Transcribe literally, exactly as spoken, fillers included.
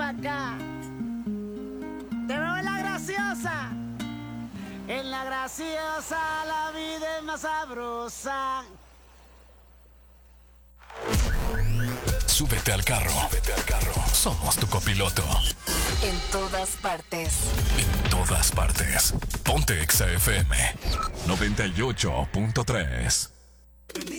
pa' acá. Te veo en la graciosa. En la graciosa la vida es más sabrosa. Súbete al carro. Súbete al carro. Somos tu copiloto. En todas partes. En todas partes. Ponte Exa F M noventa y ocho punto tres.